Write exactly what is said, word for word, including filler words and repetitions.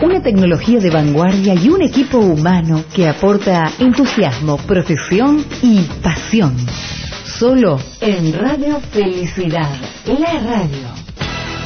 Una tecnología de vanguardia y un equipo humano que aporta entusiasmo, profesión y pasión. Solo en Radio Felicidad, la radio.